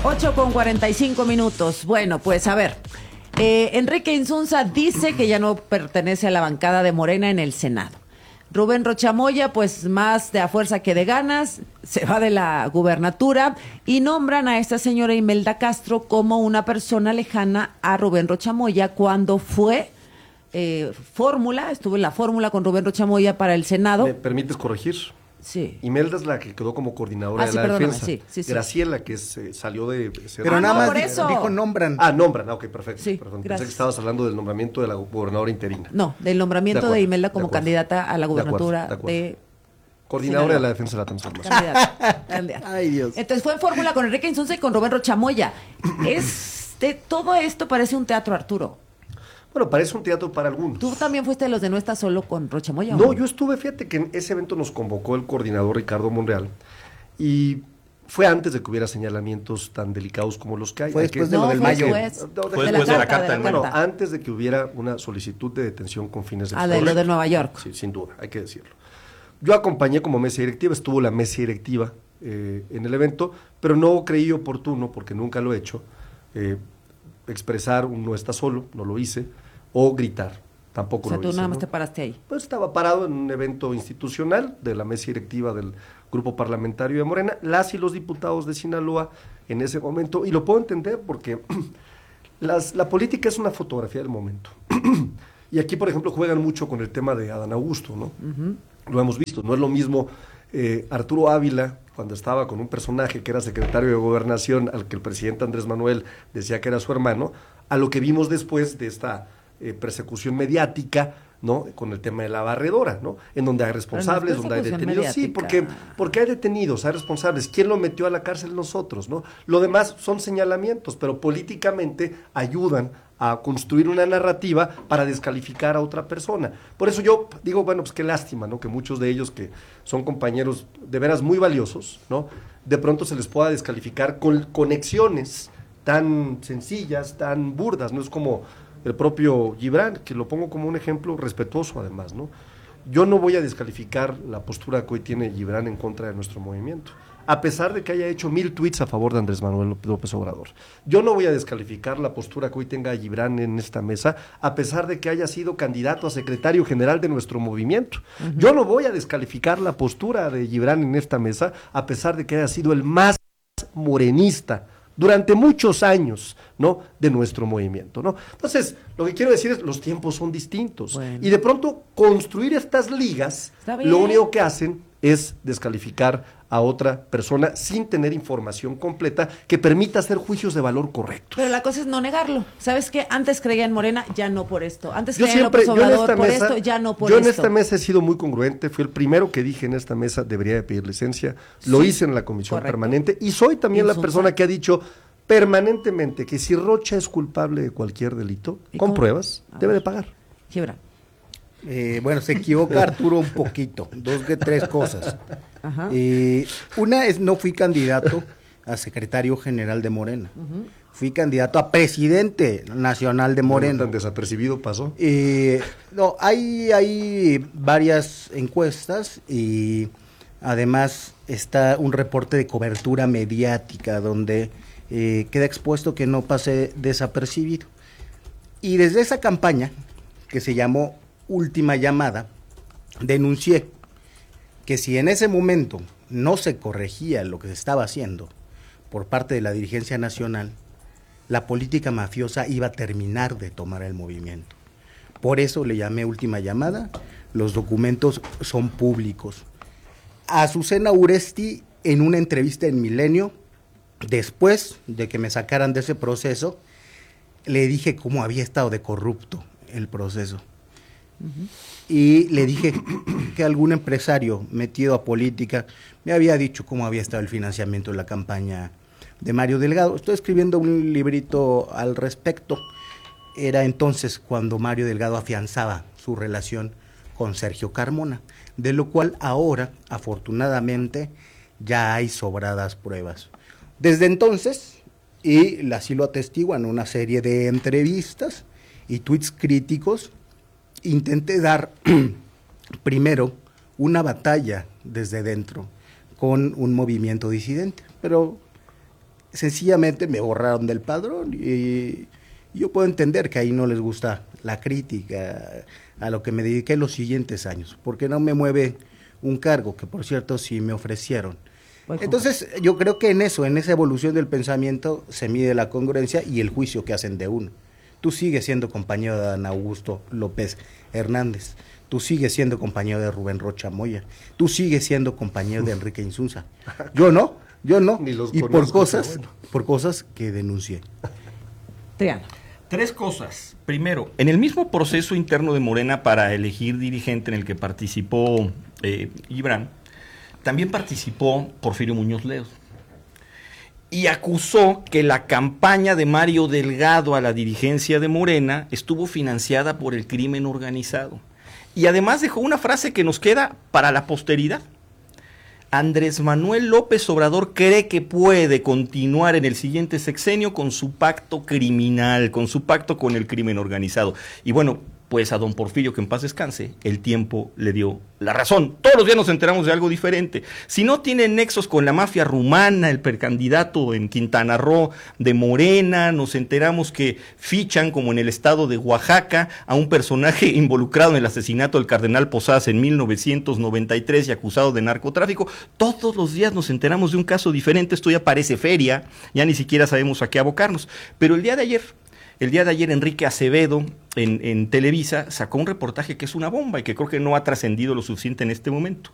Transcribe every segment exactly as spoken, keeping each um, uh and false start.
ocho con cuarenta y cinco minutos. Bueno, pues a ver, eh, Enrique Insunza dice que ya no pertenece a la bancada de Morena en el Senado. Rubén Rocha Moya, pues más de a fuerza que de ganas, se va de la gubernatura y nombran a esta señora Imelda Castro como una persona lejana a Rubén Rocha Moya cuando fue eh, fórmula, estuvo en la fórmula con Rubén Rocha Moya para el Senado. ¿Me permites corregir? Sí. Imelda es la que quedó como coordinadora ah, de sí, la perdóname, defensa. sí, sí, sí. Graciela, que es, eh, salió de ser... Pero Ah, nada no, más por eso. dijo nombran. Ah, nombran, ah, ok, perfecto. Sí, Perdón, pensé gracias. que estabas hablando del nombramiento de la gobernadora interina. No, del nombramiento de, acuerdo, Imelda de como acuerdo. candidata a la De acuerdo, gubernatura de acuerdo. de... Coordinadora Sinaloa. de la defensa de la transformación. Candidata, candidata. Ay, Dios. Entonces fue en fórmula con Enrique Insunza y con Rubén Rocha Moya. Este, todo esto parece un teatro, Arturo. Bueno, parece un teatro para algunos. ¿Tú también fuiste de los de No Estás Solo con Rocha Moya? No, yo estuve, fíjate que en ese evento nos convocó el coordinador Ricardo Monreal y fue antes de que hubiera señalamientos tan delicados como los que hay. Fue Hay que- después de no, lo del fue mayo. después. No, Fue de después de la carta, carta, de la hermano. Bueno, carta. antes de que hubiera una solicitud de detención con fines de Ah, de lo de Nueva York. Sí, sin duda, hay que decirlo. Yo acompañé como mesa directiva, estuvo la mesa directiva eh, en el evento, pero no creí oportuno, porque nunca lo he hecho, eh, expresar un no está solo, no lo hice, o gritar, tampoco O sea, lo tú hice. nada más ¿no? te paraste ahí. Pues estaba parado en un evento institucional de la mesa directiva del grupo parlamentario de Morena, las y los diputados de Sinaloa en ese momento, y lo puedo entender porque las, la política es una fotografía del momento. Y aquí, por ejemplo, juegan mucho con el tema de Adán Augusto, ¿no? Uh-huh. Lo hemos visto, no es lo mismo eh, Arturo Ávila, cuando estaba con un personaje que era secretario de Gobernación, al que el presidente Andrés Manuel decía que era su hermano, a lo que vimos después de esta eh, persecución mediática, ¿no? Con el tema de la barredora, ¿no? En donde hay responsables, no donde hay detenidos. mediática. Sí, porque, porque hay detenidos, hay responsables. ¿Quién lo metió a la cárcel? Nosotros, ¿no? Lo demás son señalamientos, pero políticamente ayudan a construir una narrativa para descalificar a otra persona. Por eso yo digo, bueno, pues qué lástima, ¿no? Que muchos de ellos que son compañeros de veras muy valiosos, ¿no? De pronto se les pueda descalificar con conexiones tan sencillas, tan burdas, ¿no? Es como el propio Gibran, que lo pongo como un ejemplo respetuoso además, ¿no? Yo no voy a descalificar la postura que hoy tiene Gibran en contra de nuestro movimiento, a pesar de que haya hecho mil tweets a favor de Andrés Manuel López Obrador. Yo no voy a descalificar la postura que hoy tenga Gibran en esta mesa, a pesar de que haya sido candidato a secretario general de nuestro movimiento. Uh-huh. Yo no voy a descalificar la postura de Gibran en esta mesa, a pesar de que haya sido el más morenista durante muchos años, ¿no? De nuestro movimiento, ¿no? Entonces, lo que quiero decir es, los tiempos son distintos. Bueno. Y de pronto, construir estas ligas, lo único que hacen es descalificar a otra persona sin tener información completa que permita hacer juicios de valor correctos. Pero la cosa es no negarlo. ¿Sabes qué? Antes creía en Morena, ya no por esto. Antes yo creía siempre, en López Obrador yo en esta por mesa, esto, ya no por yo esto. Yo en esta mesa he sido muy congruente, fui el primero que dije en esta mesa debería de pedir licencia, lo sí, hice en la comisión correcto. Permanente, y soy también Insunza. La persona que ha dicho permanentemente que si Rocha es culpable de cualquier delito, con cómo? Pruebas, a debe ver. de pagar. Gibran. Eh, bueno, se equivoca Arturo un poquito, dos que tres cosas. Ajá. Eh, una es, no fui candidato a secretario general de Morena, uh-huh. fui candidato a presidente nacional de Morena. No, tan desapercibido pasó. Eh, no, hay, hay varias encuestas y además está un reporte de cobertura mediática donde eh, queda expuesto que no pasé desapercibido. Y desde esa campaña, que se llamó Última Llamada, denuncié que si en ese momento no se corregía lo que se estaba haciendo por parte de la dirigencia nacional, la política mafiosa iba a terminar de tomar el movimiento. Por eso le llamé Última Llamada, los documentos son públicos. A Azucena Uresti, en una entrevista en Milenio, después de que me sacaran de ese proceso, le dije cómo había estado de corrupto el proceso. Uh-huh. Y le dije que algún empresario metido a política me había dicho cómo había estado el financiamiento de la campaña de Mario Delgado. Estoy escribiendo un librito al respecto. Era entonces cuando Mario Delgado afianzaba su relación con Sergio Carmona, de lo cual ahora, afortunadamente, ya hay sobradas pruebas. Desde entonces, y así lo atestiguan una serie de entrevistas y tweets críticos, intenté dar primero una batalla desde dentro con un movimiento disidente, pero sencillamente me borraron del padrón y yo puedo entender que ahí no les gusta la crítica a lo que me dediqué los siguientes años, porque no me mueve un cargo, que por cierto sí me ofrecieron. Entonces yo creo que en eso, en esa evolución del pensamiento se mide la congruencia y el juicio que hacen de uno. Tú sigues siendo compañero de Dan Augusto López Hernández, tú sigues siendo compañero de Rubén Rocha Moya, tú sigues siendo compañero de Enrique Insunza. Yo no, yo no, Ni los y conozco, por cosas, bueno. por cosas que denuncié. Triana. Tres cosas. Primero, en el mismo proceso interno de Morena para elegir dirigente en el que participó eh, Gibran, también participó Porfirio Muñoz Ledo. Y acusó que la campaña de Mario Delgado a la dirigencia de Morena estuvo financiada por el crimen organizado. Y además dejó una frase que nos queda para la posteridad. Andrés Manuel López Obrador cree que puede continuar en el siguiente sexenio con su pacto criminal, con su pacto con el crimen organizado. Y bueno, pues a don Porfirio, que en paz descanse, el tiempo le dio la razón. Todos los días nos enteramos de algo diferente. Si no tiene nexos con la mafia rumana, el precandidato en Quintana Roo de Morena, nos enteramos que fichan, como en el estado de Oaxaca, a un personaje involucrado en el asesinato del cardenal Posadas en mil novecientos noventa y tres y acusado de narcotráfico. Todos los días nos enteramos de un caso diferente. Esto ya parece feria, ya ni siquiera sabemos a qué abocarnos. Pero el día de ayer... El día de ayer Enrique Acevedo en, en Televisa sacó un reportaje que es una bomba y que creo que no ha trascendido lo suficiente en este momento.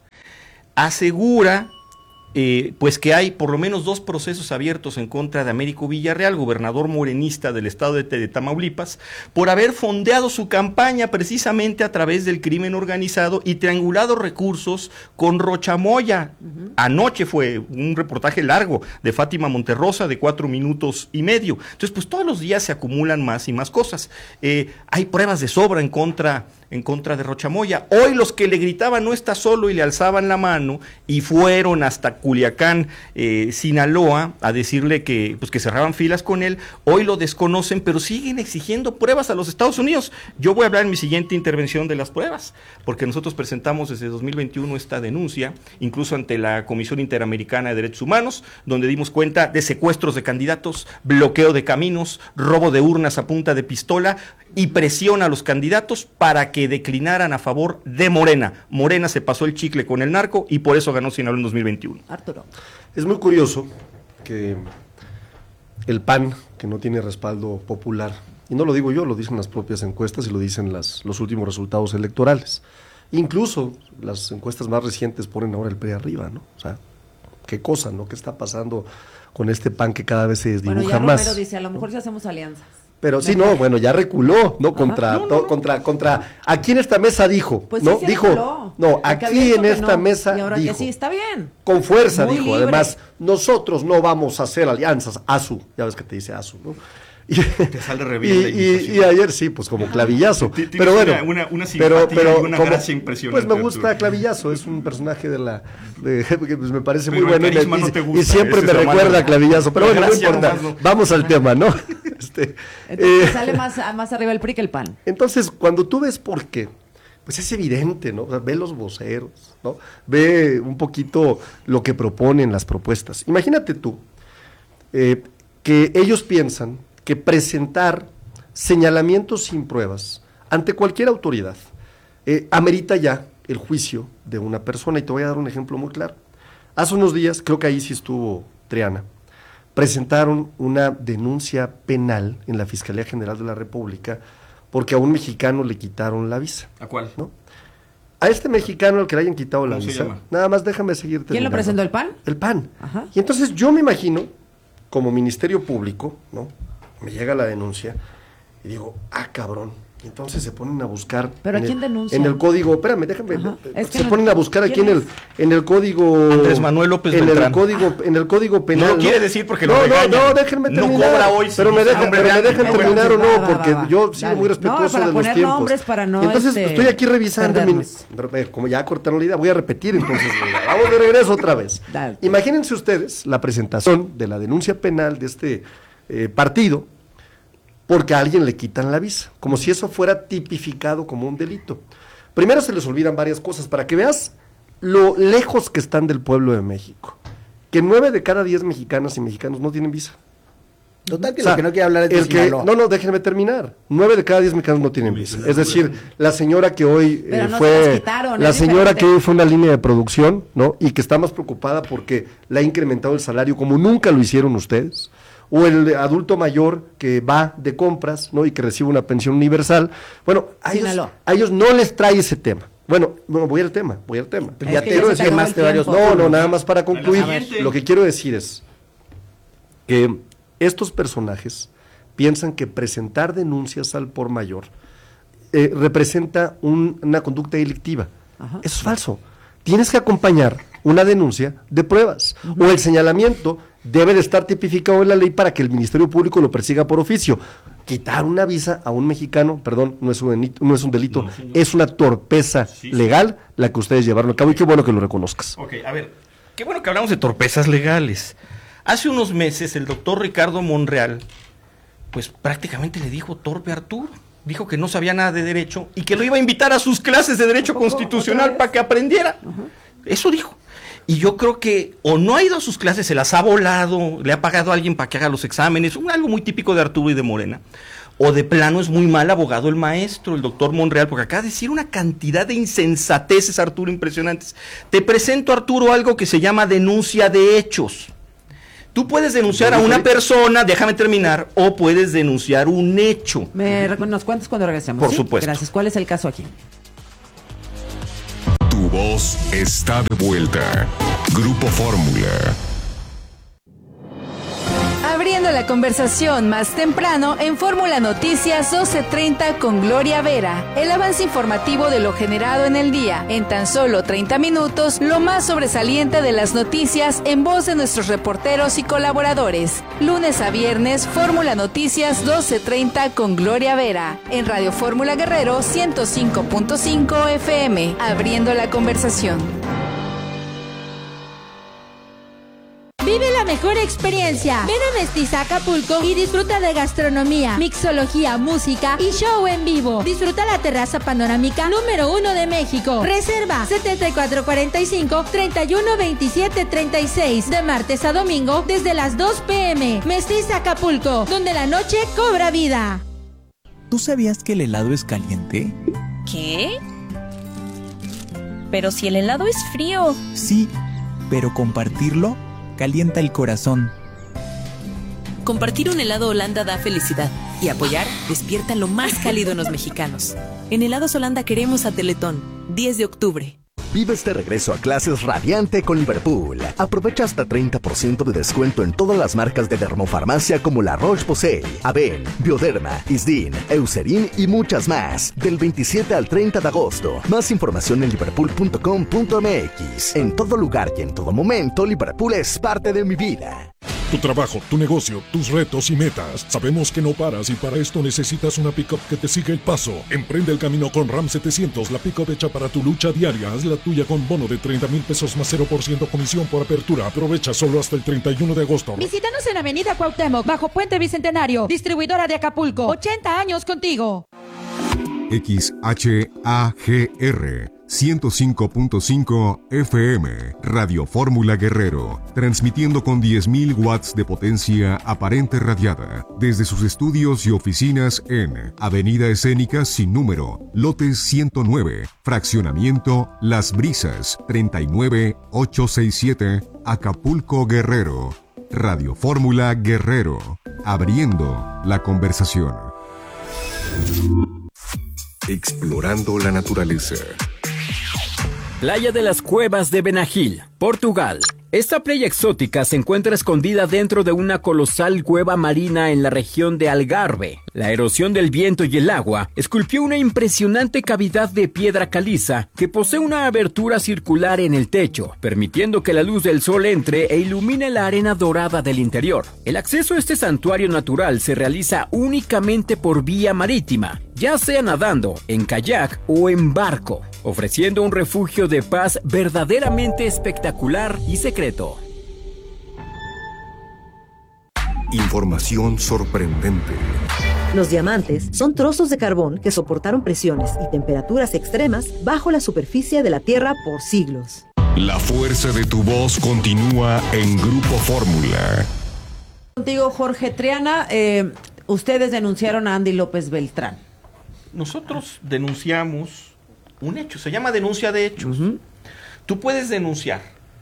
Asegura eh, pues que hay por lo menos dos procesos abiertos en contra de Américo Villarreal, gobernador morenista del estado de, de Tamaulipas, por haber fondeado su campaña precisamente a través del crimen organizado y triangulado recursos con Rocha Moya. Uh-huh. Anoche fue un reportaje largo de Fátima Monterrosa de cuatro minutos y medio. Entonces, pues todos los días se acumulan más y más cosas. Eh, hay pruebas de sobra en contra en contra de Rocha Moya. Hoy los que le gritaban no está solo y le alzaban la mano y fueron hasta Culiacán, eh, Sinaloa, a decirle que, pues, que cerraban filas con él, hoy lo desconocen, pero siguen exigiendo pruebas a los Estados Unidos. Yo voy a hablar en mi siguiente intervención de las pruebas, porque nosotros presentamos desde dos mil veintiuno esta denuncia, incluso ante la Comisión Interamericana de Derechos Humanos, donde dimos cuenta de secuestros de candidatos, bloqueo de caminos, robo de urnas a punta de pistola y presión a los candidatos para que declinaran a favor de Morena. Morena se pasó el chicle con el narco y por eso ganó Sinaloa en dos mil veintiuno. Arturo. Es muy curioso que el P A N, que no tiene respaldo popular, y no lo digo yo, lo dicen las propias encuestas y lo dicen las, los últimos resultados electorales. Incluso las encuestas más recientes ponen ahora el P R I arriba, ¿no? O sea, qué cosa, ¿no? ¿Qué está pasando con este P A N que cada vez se desdibuja bueno, ya más? Romero dice, a lo mejor si hacemos alianzas. Pero sí, no, bueno, ya reculó, ¿no? Contra, no, no, to, no. contra, contra, aquí en esta mesa dijo, Pues ¿no? sí, sí dijo, reculó. no, Porque había aquí dicho en que esta no, mesa y ahora dijo, que sí, está bien. con fuerza Muy dijo, libre. además, nosotros no vamos a hacer alianzas, ASU, ya ves que te dice ASU, ¿no? Y, te sale re bien la y, y, y ayer sí, pues como clavillazo. Tienes pero bueno, una, una, una pero, simpatía pero y una como, gracia impresionante. pues me gusta Arturo. Clavillazo, es un personaje de la, de, que pues me parece Pero muy bueno el y, carisma me, no te gusta, y siempre ese me es lo recuerda malo. a Clavillazo, pero La bueno, no gracia importa, nomás no. vamos al tema, ¿no? Este, Entonces eh, sale más, más arriba el P R I que el P A N. entonces, cuando tú ves por qué, pues es evidente, ¿no? O sea, ve los voceros, ¿no? Ve un poquito lo que proponen las propuestas. Imagínate tú eh, que ellos piensan que presentar señalamientos sin pruebas ante cualquier autoridad eh, amerita ya el juicio de una persona. Y te voy a dar un ejemplo muy claro. Hace unos días, creo que ahí sí estuvo Triana, presentaron una denuncia penal en la Fiscalía General de la República porque a un mexicano le quitaron la visa. ¿A cuál? ¿No? A este mexicano al que le hayan quitado la ¿Cómo se visa, llama? nada más déjame seguir ¿Quién lo terminando. presentó, el P A N? El P A N. Ajá. Y entonces yo me imagino, como Ministerio Público, ¿no? Me llega la denuncia y digo, ah, cabrón. Y entonces se ponen a buscar. ¿Pero en a quién el, denuncia? En el código, espérame, déjame. Ajá. eh, Es que se no- ponen a buscar aquí en ¿quién el, en el código. Andrés Manuel López en el Beltrán. código, en el código penal. No lo quiere decir porque lo no, regañan. No, no, déjenme No terminar. cobra hoy si Pero me dice dejan, nombre pero me de dejan alguien. terminar o Va, no, va, porque va, va. yo sigo Dale. muy respetuoso No, para de los poner tiempos. nombres, para no, Entonces este, estoy aquí revisando. mi- perdernos. pero, eh, como ya cortaron la idea, voy a repetir entonces. Vamos de regreso otra vez. Dale. Imagínense ustedes la presentación de la denuncia penal de este eh, partido porque a alguien le quitan la visa, como si eso fuera tipificado como un delito. Primero se les olvidan varias cosas, para que veas lo lejos que están del pueblo de México. que nueve de cada diez mexicanas y mexicanos no tienen visa. Total, que O sea, lo que no quiere hablar es de el que, Sinaloa. No, no, déjenme terminar. Nueve de cada diez mexicanos no tienen visa. Es decir, la señora que hoy Pero eh, no se fue... las quitaron, la es señora diferente. que hoy fue una línea de producción, ¿no? Y que está más preocupada porque le ha incrementado el salario como nunca lo hicieron ustedes. O el adulto mayor que va de compras, ¿no? Y que recibe una pensión universal. Bueno, a ellos, Sinaloa. a ellos no les trae ese tema. Bueno, no, voy al tema, voy al tema. Es Ya que quiero ya se decir acabó más el de varios. tiempo. No, no, nada más para concluir. A la siguiente. Lo que quiero decir es que estos personajes piensan que presentar denuncias al por mayor eh, representa un- una conducta delictiva. Ajá. Eso es falso. Tienes que acompañar una denuncia de pruebas. O el señalamiento debe de estar tipificado en la ley para que el Ministerio Público lo persiga por oficio. Quitar una visa a un mexicano, perdón, no es un delito, no es, un delito, No, señor. es una torpeza Sí, sí. legal la que ustedes llevaron a cabo y qué bueno que lo reconozcas. Ok, a ver, qué bueno que hablamos de torpezas legales. Hace unos meses el doctor Ricardo Monreal, pues prácticamente le dijo torpe a Arturo. Dijo que no sabía nada de derecho y que lo iba a invitar a sus clases de derecho constitucional para que aprendiera. Eso dijo. Y yo creo que o no ha ido a sus clases, se las ha volado, le ha pagado a alguien para que haga los exámenes, un- algo muy típico de Arturo y de Morena. O de plano es muy mal abogado el maestro, el doctor Monreal, porque acaba de decir una cantidad de insensateces, Arturo, impresionantes. Te presento, Arturo, algo que se llama denuncia de hechos. Tú puedes denunciar a una persona, déjame terminar, o puedes denunciar un hecho. ¿Me recu- nos cuentas cuando regresemos? Por ¿sí? supuesto. Gracias. ¿Cuál es el caso aquí? Tu voz está de vuelta. Grupo Fórmula. Abriendo la conversación más temprano en Fórmula Noticias doce treinta con Gloria Vera. El avance informativo de lo generado en el día. En tan solo treinta minutos, lo más sobresaliente de las noticias en voz de nuestros reporteros y colaboradores. Lunes a viernes, Fórmula Noticias doce treinta con Gloria Vera. En Radio Fórmula Guerrero ciento cinco punto cinco F M. Abriendo la conversación. Vive la mejor experiencia. Ven a Mestiza Acapulco y disfruta de gastronomía, mixología, música y show en vivo. Disfruta la terraza panorámica número uno de México. Reserva setenta y cuatro cuarenta y cinco, treinta y uno veintisiete treinta y seis de martes a domingo desde las dos pe eme. Mestiza Acapulco, donde la noche cobra vida. ¿Tú sabías que el helado es caliente? ¿Qué? Pero si el helado es frío. Sí, pero compartirlo calienta el corazón. Compartir un helado Holanda da felicidad y apoyar despierta lo más cálido en los mexicanos. En Helados Holanda queremos a Teletón, diez de octubre. Vive este regreso a clases radiante con Liverpool. Aprovecha hasta treinta por ciento de descuento en todas las marcas de dermofarmacia como La Roche-Posay, Aven, Bioderma, Isdin, Eucerin y muchas más. Del veintisiete al treinta de agosto. Más información en liverpool punto com punto eme equis. En todo lugar y en todo momento, Liverpool es parte de mi vida. Tu trabajo, tu negocio, tus retos y metas. Sabemos que no paras y para esto necesitas una pick-up que te siga el paso. Emprende el camino con RAM setecientos, la pick-up hecha para tu lucha diaria. Haz la tuya con bono de treinta mil pesos más cero por ciento comisión por apertura. Aprovecha solo hasta el treinta y uno de agosto. Visítanos en Avenida Cuauhtémoc, bajo Puente Bicentenario, distribuidora de Acapulco. ochenta años contigo. X H A G R ciento cinco punto cinco F M, Radio Fórmula Guerrero, transmitiendo con diez mil watts de potencia aparente radiada, desde sus estudios y oficinas en Avenida Escénica sin número, lote ciento nueve, fraccionamiento Las Brisas, treinta y nueve mil ochocientos sesenta y siete, Acapulco, Guerrero. Radio Fórmula Guerrero, abriendo la conversación. Explorando la naturaleza. Playa de las Cuevas de Benagil, Portugal. Esta playa exótica se encuentra escondida dentro de una colosal cueva marina en la región de Algarve. La erosión del viento y el agua esculpió una impresionante cavidad de piedra caliza que posee una abertura circular en el techo, permitiendo que la luz del sol entre e ilumine la arena dorada del interior. El acceso a este santuario natural se realiza únicamente por vía marítima, ya sea nadando, en kayak o en barco, ofreciendo un refugio de paz verdaderamente espectacular y secreto. Información sorprendente. Los diamantes son trozos de carbón que soportaron presiones y temperaturas extremas bajo la superficie de la Tierra por siglos. La fuerza de tu voz continúa en Grupo Fórmula. Contigo, Jorge Triana, eh, ustedes denunciaron a Andy López Beltrán. Nosotros denunciamos un hecho, se llama denuncia de hechos. Uh-huh. Tú puedes denunciar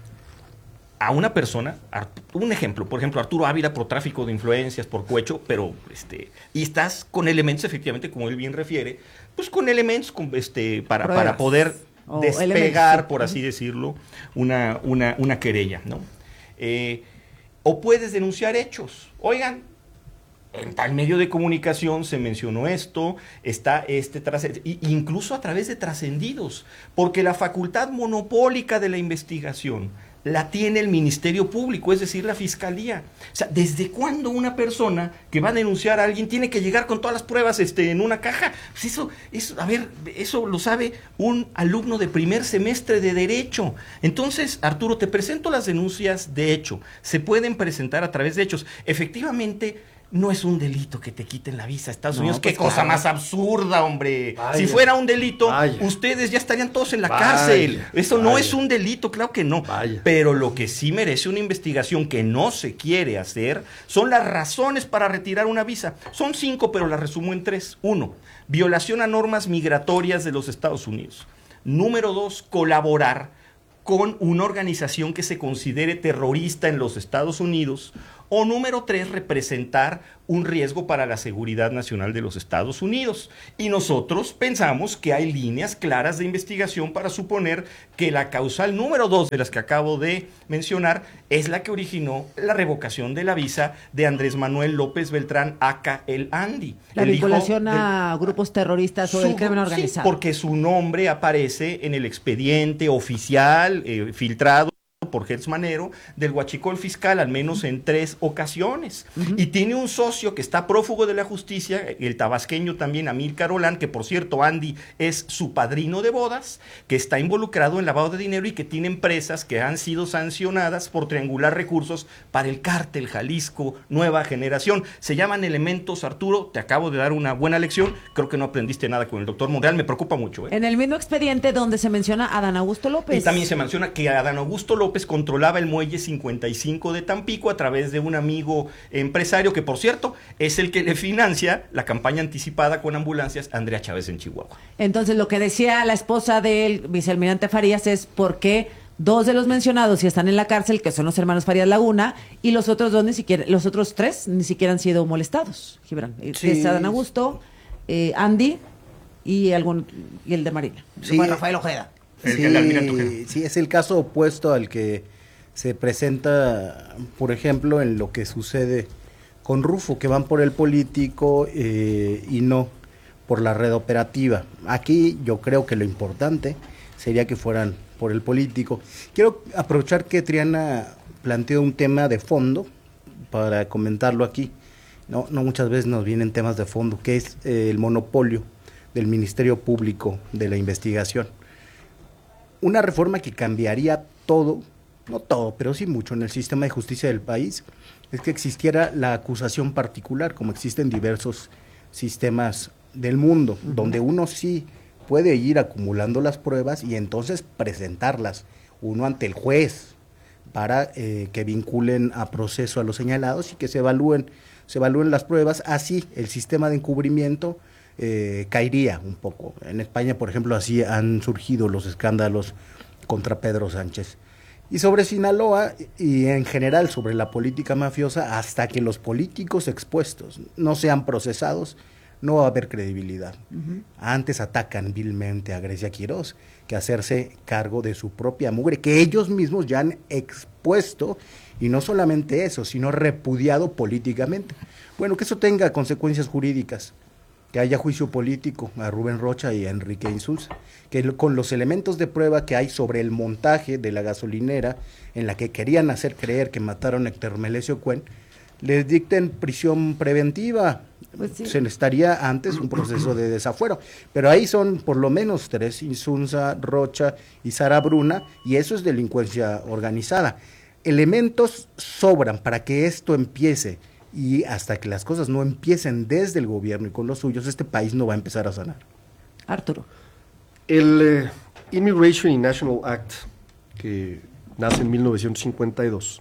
a una persona, un ejemplo, por ejemplo, Arturo Ávila por tráfico de influencias, por cohecho, pero este, y estás con elementos, efectivamente, como él bien refiere, pues con elementos con, este, para, para poder o despegar, elementos, por así decirlo, una, una, una querella, ¿no? Eh, o puedes denunciar hechos. Oigan, en tal medio de comunicación se mencionó esto, está este trascendido, incluso a través de trascendidos, porque la facultad monopólica de la investigación la tiene el Ministerio Público, es decir, la Fiscalía. O sea, ¿desde cuándo una persona que va a denunciar a alguien tiene que llegar con todas las pruebas este, en una caja? Pues eso, eso, a ver, eso lo sabe un alumno de primer semestre de Derecho. Entonces, Arturo, te presento las denuncias de hecho. Se pueden presentar a través de hechos. Efectivamente, no es un delito que te quiten la visa a Estados no, Unidos. Pues ¡qué claro. cosa más absurda, hombre! Vaya. Si fuera un delito, Vaya. ustedes ya estarían todos en la Vaya. cárcel. Eso Vaya. no es un delito, claro que no. Vaya. Pero lo que sí merece una investigación que no se quiere hacer son las razones para retirar una visa. Son cinco, pero las resumo en tres. Uno, violación a normas migratorias de los Estados Unidos. Número dos, colaborar con una organización que se considere terrorista en los Estados Unidos. O número tres, representar un riesgo para la seguridad nacional de los Estados Unidos. Y nosotros pensamos que hay líneas claras de investigación para suponer que la causal número dos de las que acabo de mencionar es la que originó la revocación de la visa de Andrés Manuel López Beltrán, aka el Andy. La el vinculación a del, grupos terroristas o del crimen organizado. Sí, porque su nombre aparece en el expediente oficial eh, filtrado por Gertz Manero, del huachicol fiscal, al menos en tres ocasiones. Uh-huh. Y tiene un socio que está prófugo de la justicia, el tabasqueño también, Amílcar Olán, que por cierto, Andy es su padrino de bodas, que está involucrado en lavado de dinero y que tiene empresas que han sido sancionadas por triangular recursos para el cártel Jalisco Nueva Generación. Se llaman elementos, Arturo, te acabo de dar una buena lección, creo que no aprendiste nada con el doctor Monreal, me preocupa mucho. ¿eh? En el mismo expediente donde se menciona a Adán Augusto López. Y también se menciona que Adán Augusto López controlaba el muelle cincuenta y cinco de Tampico a través de un amigo empresario que, por cierto, es el que le financia la campaña anticipada con ambulancias a Andrea Chávez en Chihuahua. Entonces, lo que decía la esposa del vicealmirante Farías es por qué dos de los mencionados sí están en la cárcel, que son los hermanos Farías Laguna, y los otros dos ni siquiera, los otros tres ni siquiera han sido molestados, Gibran. Sí. Es Adán Augusto, eh, Andy y algún y el de Marina. Sí. Juan Rafael Ojeda. Sí, el sí, es el caso opuesto al que se presenta, por ejemplo, en lo que sucede con Rufo, que van por el político eh, y no por la red operativa. Aquí yo creo que lo importante sería que fueran por el político. Quiero aprovechar que Triana planteó un tema de fondo para comentarlo aquí. No, no muchas veces nos vienen temas de fondo, que es eh, el monopolio del Ministerio Público de la investigación. Una reforma que cambiaría todo, no todo, pero sí mucho en el sistema de justicia del país, es que existiera la acusación particular, como existen diversos sistemas del mundo, uh-huh. donde uno sí puede ir acumulando las pruebas y entonces presentarlas, uno ante el juez, para eh, que vinculen a proceso a los señalados y que se evalúen, se evalúen las pruebas. Así el sistema de encubrimiento Eh, caería un poco. En España, por ejemplo, así han surgido los escándalos contra Pedro Sánchez. Y sobre Sinaloa, y en general sobre la política mafiosa, hasta que los políticos expuestos no sean procesados, no va a haber credibilidad. Uh-huh. Antes atacan vilmente a Grecia Quirós que hacerse cargo de su propia mugre, que ellos mismos ya han expuesto, y no solamente eso, sino repudiado políticamente. Bueno, que eso tenga consecuencias jurídicas, que haya juicio político a Rubén Rocha y a Enrique Insulza, que con los elementos de prueba que hay sobre el montaje de la gasolinera en la que querían hacer creer que mataron a Héctor Melesio Cuen, les dicten prisión preventiva. Pues sí. Se estaría antes un proceso de desafuero, pero ahí son por lo menos tres, Insulza, Rocha y Sara Bruna, y eso es delincuencia organizada. Elementos sobran para que esto empiece, y hasta que las cosas no empiecen desde el gobierno y con los suyos, este país no va a empezar a sanar. Arturo. El eh, Immigration and National Act que nace en mil novecientos cincuenta y dos,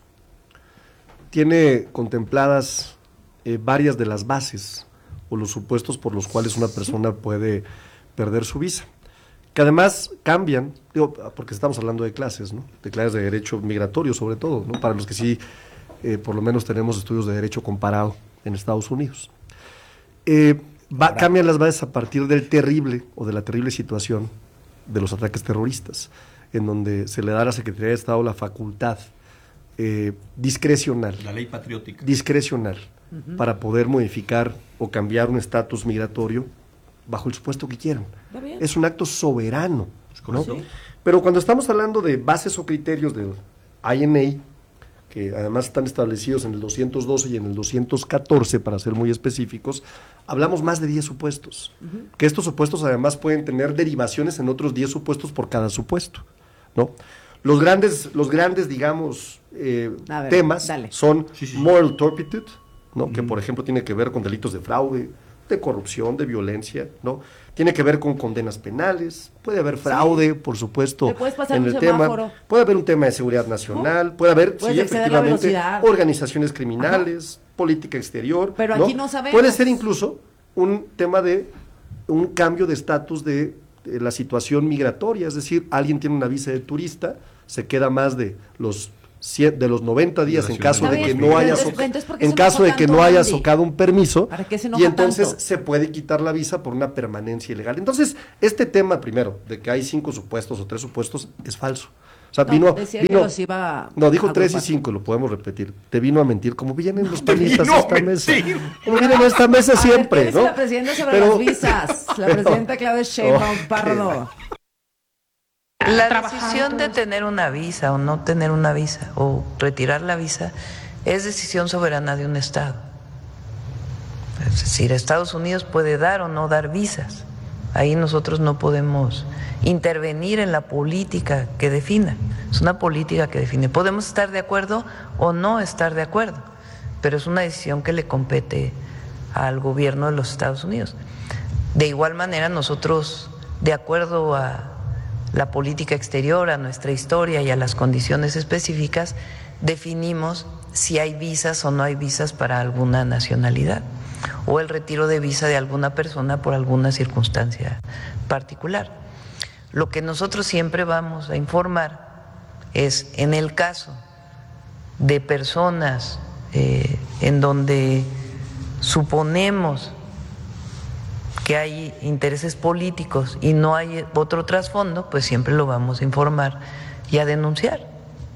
tiene contempladas eh, varias de las bases o los supuestos por los cuales una persona puede perder su visa, que además cambian, digo, porque estamos hablando de clases, ¿no? De clases de derecho migratorio sobre todo, ¿no? Para los que sí, eh, por lo menos tenemos estudios de derecho comparado en Estados Unidos. Eh, va, cambian las bases a partir del terrible o de la terrible situación de los ataques terroristas, en donde se le da a la Secretaría de Estado la facultad eh, discrecional. La ley patriótica. Discrecional, Ujú. para poder modificar o cambiar un estatus migratorio bajo el supuesto que quieran. Está bien. Es un acto soberano, ¿no? Sí. Pero cuando estamos hablando de bases o criterios del I N A, que además están establecidos en el doscientos doce y en el doscientos catorce, para ser muy específicos, hablamos más de diez supuestos. Ujú. Que estos supuestos además pueden tener derivaciones en otros diez supuestos por cada supuesto, ¿no? Los grandes, los grandes digamos, eh, A ver, temas dale. son moral turpitude, ¿no? Que por ejemplo tiene que ver con delitos de fraude, de corrupción, de violencia, ¿no? Tiene que ver con condenas penales, puede haber fraude, sí, por supuesto, Te puedes pasar en un el semáforo. tema, puede haber un tema de seguridad nacional, puede haber, Puedes sí, exceder la efectivamente, velocidad. organizaciones criminales, Ajá. política exterior, pero ¿no? aquí no sabemos. Puede ser incluso un tema de un cambio de estatus de, de la situación migratoria, es decir, alguien tiene una visa de turista, se queda más de los de los noventa días en caso de que no haya soca, en caso de que no haya socado un permiso, y entonces tanto? se puede quitar la visa por una permanencia ilegal. Entonces, este tema primero, de que hay cinco supuestos o tres supuestos, es falso. O sea, no, vino, decía vino que los iba no, dijo a tres y agrupar. cinco, lo podemos repetir. Te vino a mentir, como vienen los panistas vino a esta a mesa. mentir. Como vienen a esta mesa A ver, siempre, ¿qué dice ¿no? la presidenta sobre Pero- las visas? La pero- presidenta Claudia Sheinbaum Oh, Pardo. La decisión de tener una visa o no tener una visa o retirar la visa es decisión soberana de un Estado. Es decir, Estados Unidos puede dar o no dar visas. Ahí nosotros no podemos intervenir en la política que defina. Es una política que define. Podemos estar de acuerdo o no estar de acuerdo, pero es una decisión que le compete al gobierno de los Estados Unidos. De igual manera, nosotros, de acuerdo a la política exterior, a nuestra historia y a las condiciones específicas, definimos si hay visas o no hay visas para alguna nacionalidad o el retiro de visa de alguna persona por alguna circunstancia particular. Lo que nosotros siempre vamos a informar es, en el caso de personas eh, en donde suponemos que hay intereses políticos y no hay otro trasfondo, pues siempre lo vamos a informar y a denunciar.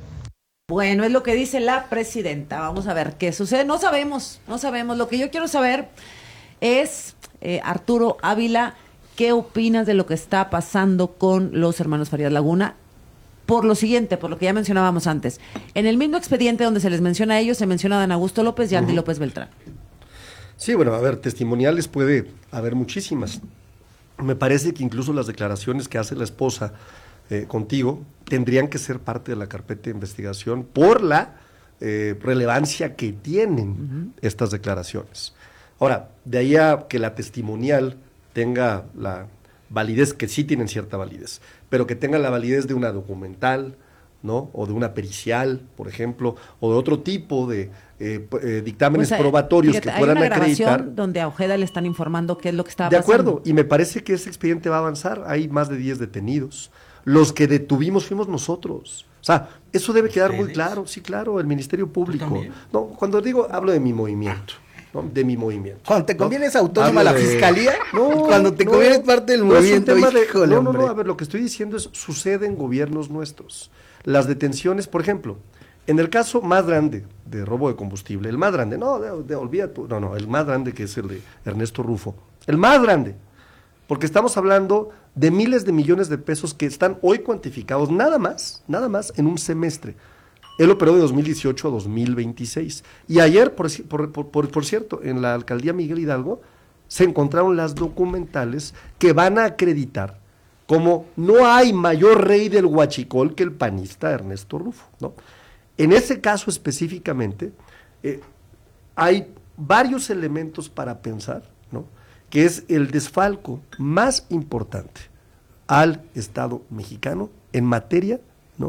Bueno, es lo que dice la presidenta. Vamos a ver qué sucede. No sabemos, no sabemos. Lo que yo quiero saber es, eh, Arturo Ávila, ¿qué opinas de lo que está pasando con los hermanos Farías Laguna? Por lo siguiente, por lo que ya mencionábamos antes. En el mismo expediente donde se les menciona a ellos, se menciona a Dan Augusto López y a Andy Uh-huh. López Beltrán. Sí, bueno, a ver, testimoniales puede haber muchísimas. Me parece que incluso las declaraciones que hace la esposa eh, contigo tendrían que ser parte de la carpeta de investigación por la eh, relevancia que tienen uh-huh. estas declaraciones. Ahora, de ahí a que la testimonial tenga la validez, que sí tienen cierta validez, pero que tenga la validez de una documental, ¿no? O de una pericial, por ejemplo, o de otro tipo de eh, eh, dictámenes Pues, probatorios fíjate, que puedan hay una acreditar. grabación donde a Ojeda le están informando qué es lo que estaba De pasando. acuerdo, y me parece que ese expediente va a avanzar. Hay más de diez detenidos. Los que detuvimos fuimos nosotros. O sea, eso debe quedar muy claro. Sí, claro, el Ministerio Público. No, cuando digo, hablo de mi movimiento. ¿no? De mi movimiento. Cuando te ¿no? conviene es autónoma Hablo la de- fiscalía, No, cuando te no, conviene es parte del no es un movimiento. tema de- híjole, no, no, hombre. no, a ver, lo que estoy diciendo es, sucede en gobiernos nuestros. Las detenciones, por ejemplo, en el caso más grande de robo de combustible, el más grande, no, de, de, olvida tú, no, no, el más grande, que es el de Ernesto Rufo, el más grande, porque estamos hablando de miles de millones de pesos que están hoy cuantificados, nada más, nada más en un semestre. Él operó de dos mil dieciocho a dos mil veintiséis. Y ayer, por, por, por, por cierto, en la alcaldía Miguel Hidalgo, se encontraron las documentales que van a acreditar como no hay mayor rey del huachicol que el panista Ernesto Rufo, ¿no? En ese caso específicamente, eh, hay varios elementos para pensar, ¿no? Que es el desfalco más importante al Estado mexicano en materia, ¿no?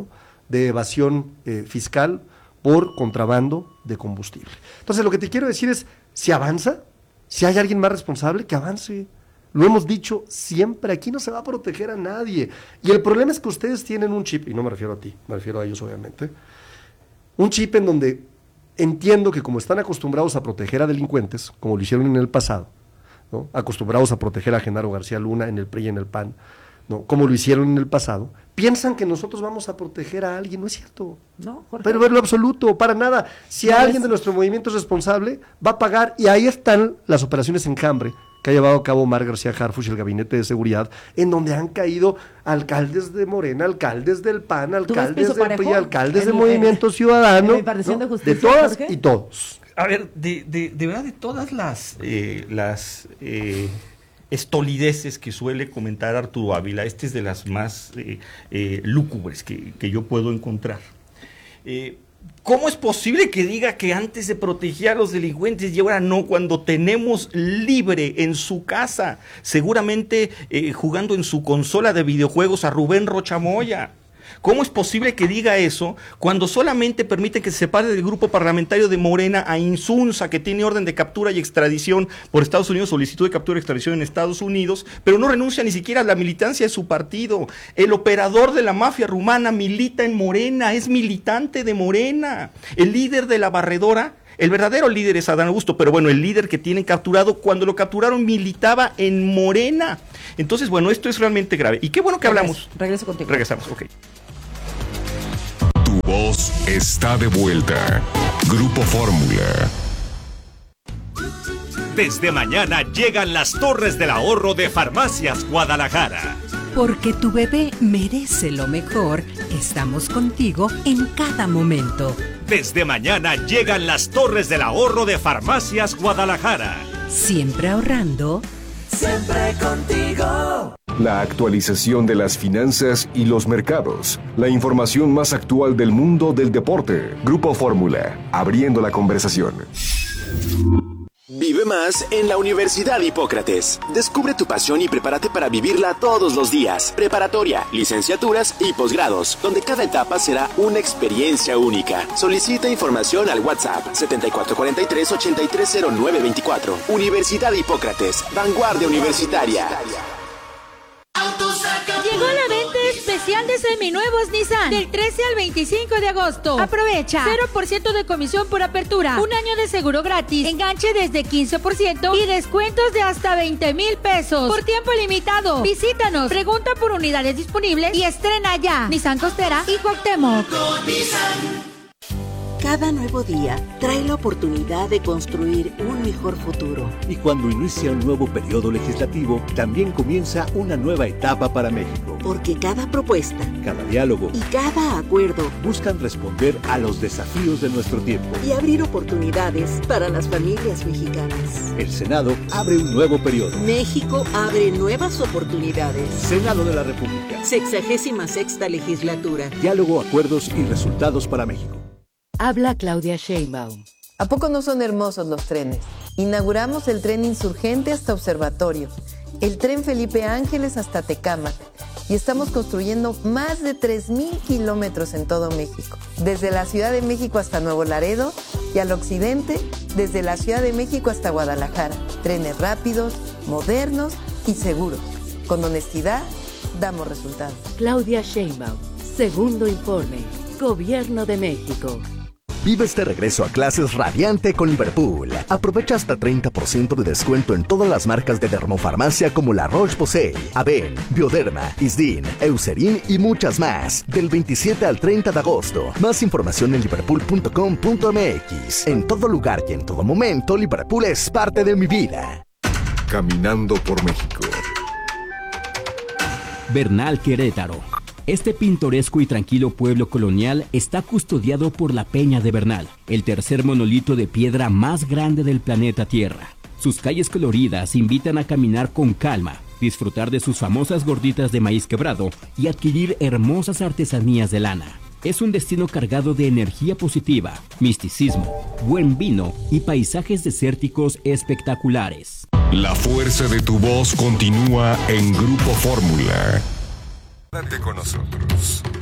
de evasión eh, fiscal por contrabando de combustible. Entonces, lo que te quiero decir es, si avanza, si hay alguien más responsable, que avance. Lo hemos dicho siempre, aquí no se va a proteger a nadie. Y el problema es que ustedes tienen un chip, y no me refiero a ti, me refiero a ellos obviamente, un chip en donde entiendo que como están acostumbrados a proteger a delincuentes, como lo hicieron en el pasado, ¿no? Acostumbrados a proteger a Genaro García Luna en el P R I y en el P A N, ¿no? Como lo hicieron en el pasado, piensan que nosotros vamos a proteger a alguien. No es cierto. No, Jorge. Pero en lo absoluto, para nada. Si No alguien es... de nuestro movimiento es responsable, va a pagar, y ahí están las operaciones Enjambre que ha llevado a cabo Omar García Harfuch y el Gabinete de Seguridad, en donde han caído alcaldes de Morena, alcaldes del P A N, alcaldes del P R I, alcaldes del Movimiento Ciudadano, ¿no? de, de todas Jorge? y todos. A ver, de, de, de verdad, de todas las, eh, las eh, estolideces que suele comentar Arturo Ávila, esta es de las más eh, eh, lúgubres que, que yo puedo encontrar. Eh, ¿Cómo es posible que diga que antes se protegía a los delincuentes y ahora no, cuando tenemos libre en su casa, seguramente eh, jugando en su consola de videojuegos, a Rubén Rocha Moya? ¿Cómo es posible que diga eso cuando solamente permite que se separe del grupo parlamentario de Morena a Insunza, que tiene orden de captura y extradición por Estados Unidos, solicitud de captura y extradición en Estados Unidos, pero no renuncia ni siquiera a la militancia de su partido? El operador de la mafia rumana milita en Morena, es militante de Morena. El líder de la barredora, el verdadero líder es Adán Augusto, pero bueno, el líder que tienen capturado, cuando lo capturaron militaba en Morena. Entonces, bueno, esto es realmente grave. Y qué bueno que hablamos. Regreso, regreso contigo. Regresamos, ok. Tu voz está de vuelta. Grupo Fórmula. Desde mañana llegan las torres del ahorro de Farmacias Guadalajara. Porque tu bebé merece lo mejor, estamos contigo en cada momento. Desde mañana llegan las torres del ahorro de Farmacias Guadalajara. Siempre ahorrando. Siempre contigo. La actualización de las finanzas y los mercados. La información más actual del mundo del deporte. Grupo Fórmula, abriendo la conversación. Vive más en la Universidad Hipócrates. Descubre tu pasión y prepárate para vivirla todos los días. Preparatoria, licenciaturas y posgrados, donde cada etapa será una experiencia única. Solicita información al WhatsApp setenta y cuatro cuarenta y tres, ochenta y tres cero nueve veinticuatro. Universidad Hipócrates, vanguardia universitaria. Llegó la venta especial de seminuevos Nissan del trece al veinticinco de agosto. Aprovecha cero por ciento de comisión por apertura, un año de seguro gratis, enganche desde quince por ciento y descuentos de hasta veinte mil pesos por tiempo limitado. Visítanos, pregunta por unidades disponibles y estrena ya. Nissan Costera y Cuauhtémoc. Cada nuevo día trae la oportunidad de construir un mejor futuro. Y cuando inicia un nuevo periodo legislativo, también comienza una nueva etapa para México. Porque cada propuesta, cada diálogo y cada acuerdo buscan responder a los desafíos de nuestro tiempo y abrir oportunidades para las familias mexicanas. El Senado abre un nuevo periodo. México abre nuevas oportunidades. Senado de la República. Sexagésima sexta legislatura. Diálogo, acuerdos y resultados para México. Habla Claudia Sheinbaum. ¿A poco no son hermosos los trenes? Inauguramos el tren Insurgente hasta Observatorio, el tren Felipe Ángeles hasta Tecámac y estamos construyendo más de tres mil kilómetros en todo México. Desde la Ciudad de México hasta Nuevo Laredo y al occidente, desde la Ciudad de México hasta Guadalajara. Trenes rápidos, modernos y seguros. Con honestidad, damos resultados. Claudia Sheinbaum. Segundo informe. Gobierno de México. Vive este regreso a clases radiante con Liverpool. Aprovecha hasta treinta por ciento de descuento en todas las marcas de dermofarmacia como La Roche-Posay, Aven, Bioderma, Isdin, Eucerin y muchas más. Del veintisiete al treinta de agosto. Más información en liverpool punto com punto m x. En todo lugar y en todo momento, Liverpool es parte de mi vida. Caminando por México. Bernal, Querétaro. Este pintoresco y tranquilo pueblo colonial está custodiado por la Peña de Bernal, el tercer monolito de piedra más grande del planeta Tierra. Sus calles coloridas invitan a caminar con calma, disfrutar de sus famosas gorditas de maíz quebrado y adquirir hermosas artesanías de lana. Es un destino cargado de energía positiva, misticismo, buen vino y paisajes desérticos espectaculares. La fuerza de tu voz continúa en Grupo Fórmula. Quédate con nosotros.